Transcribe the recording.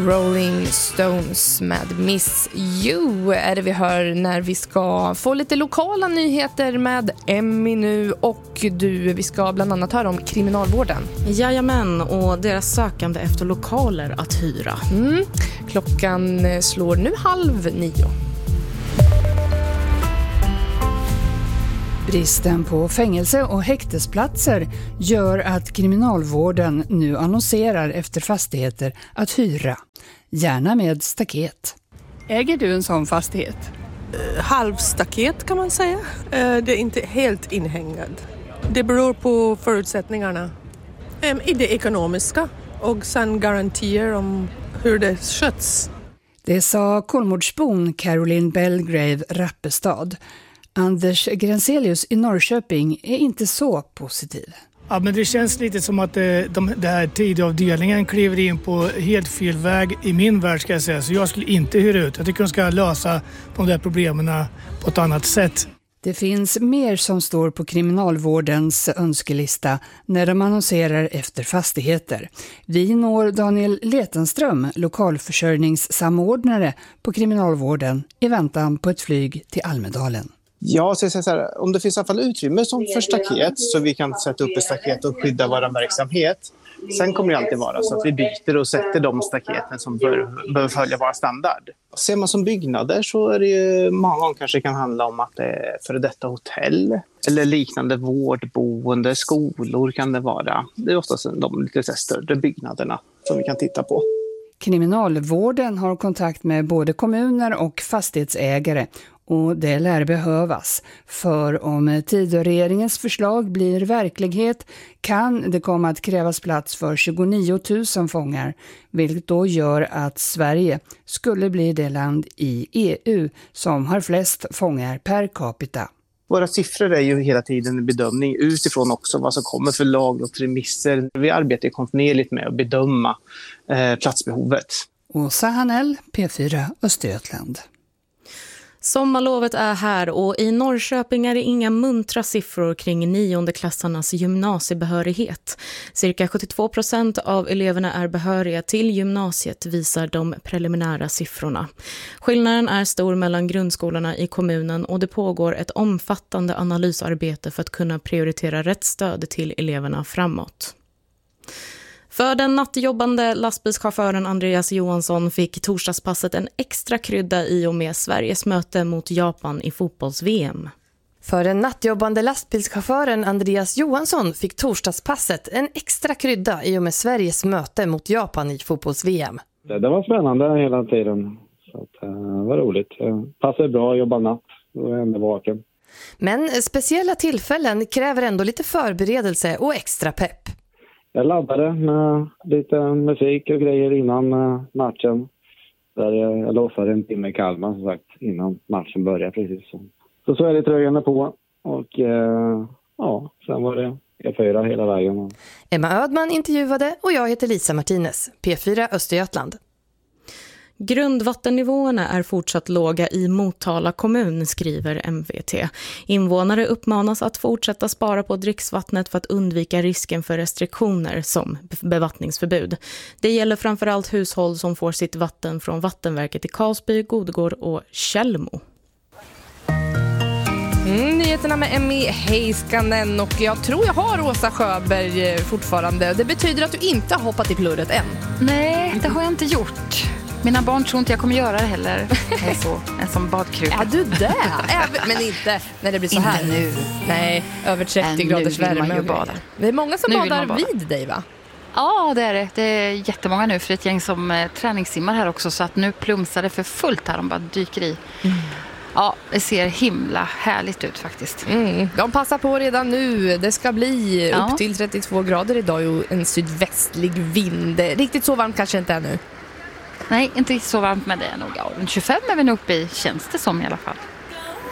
Rolling Stones med Miss You är det vi hör när vi ska få lite lokala nyheter med Emmy nu. Och vi ska bland annat höra om kriminalvården. Jajamän, och deras sökande efter lokaler att hyra. Klockan slår nu 8:30. Bristen på fängelse- och häktesplatser gör att kriminalvården nu annonserar efter fastigheter att hyra, gärna med staket. Äger du en sån fastighet? Halvstaket kan man säga. Det är inte helt inhängad. Det beror på förutsättningarna i det ekonomiska och sen garantier om hur det sköts. Det sa Kolmårdsbon Caroline Belgrave Rappestad. Anders Grenselius i Norrköping är inte så positiv. Ja, men det känns lite som att det här tidavdelningen kliver in på helt fel väg i min värld, ska jag säga. Så jag skulle inte hyra ut. Jag tycker de ska lösa de där problemen på ett annat sätt. Det finns mer som står på kriminalvårdens önskelista när de annonserar efter fastigheter. Vi når Daniel Letenström, lokalförsörjningssamordnare på kriminalvården, i väntan på ett flyg till Almedalen. Ja, så jag säger så här, om det finns i alla fall utrymme som för staket så vi kan sätta upp ett staket och skydda vår verksamhet. Sen kommer det alltid vara så att vi byter och sätter de staketen som bör följa vår standard. Ser man som byggnader så är det ju många gånger kanske kan handla om att det är före detta hotell eller liknande vårdboende, skolor kan det vara. Det är oftast de lite större byggnaderna som vi kan titta på. Kriminalvården har kontakt med både kommuner och fastighetsägare. Och det lär behövas, för om Tidöregeringens förslag blir verklighet kan det komma att krävas plats för 29 000 fångar, vilket då gör att Sverige skulle bli det land i EU som har flest fångar per capita. Våra siffror är ju hela tiden en bedömning utifrån också vad som kommer för lagrådsremisser. Vi arbetar kontinuerligt med att bedöma platsbehovet. Åsa Hanell, P4 Östergötland. Sommarlovet är här och i Norrköping är det inga muntra siffror kring 9-klassarnas gymnasiebehörighet. Cirka 72% av eleverna är behöriga till gymnasiet, visar de preliminära siffrorna. Skillnaden är stor mellan grundskolorna i kommunen och det pågår ett omfattande analysarbete för att kunna prioritera rätt stöd till eleverna framåt. För den nattjobbande lastbilschauffören Andreas Johansson fick torsdagspasset en extra krydda i och med Sveriges möte mot Japan i fotbolls-VM. För den nattjobbande lastbilschauffören Andreas Johansson fick torsdagspasset en extra krydda i och med Sveriges möte mot Japan i fotbolls-VM. Det var spännande hela tiden. Så att, det var roligt. Passade bra att jobba natt och ändå vaken. Men speciella tillfällen kräver ändå lite förberedelse och extra pepp. Jag laddade med lite musik och grejer innan matchen. Där jag lossade en timme i Kalmar som sagt innan matchen började precis. Så är det tröjorna på och sen var det E4 hela vägen. Emma Ödman intervjuade och jag heter Lisa Martinez, P4 Östergötland. Grundvattennivåerna är fortsatt låga i Motala kommun, skriver MVT. Invånare uppmanas att fortsätta spara på dricksvattnet för att undvika risken för restriktioner som bevattningsförbud. Det gäller framförallt hushåll som får sitt vatten från vattenverket i Karlsby, Godgård och Källmo. Nyheterna med Emmy Heiskanen och jag tror jag har Åsa Sjöberg fortfarande. Det betyder att du inte har hoppat i plurret än. Nej, det har jag inte gjort. Mina barn tror inte jag kommer göra det heller. Jag är så, en som badkruka. Ja, du där. Men inte när det blir så här. Inte nu. Nej, över 30 graders värme. Det är många som badar vid dig, va? Ja, det är det. Det är jättemånga nu för ett gäng som träningssimmar här också. Så att nu plumsar det för fullt här. De bara dyker i. Ja, det ser himla härligt ut faktiskt. De passar på redan nu. Det ska bli upp till 32 grader idag och en sydvästlig vind. Riktigt så varmt kanske inte är nu. Nej, inte så varmt, men det är nog. Ja, 25 är vi nog uppe i, känns det som i alla fall.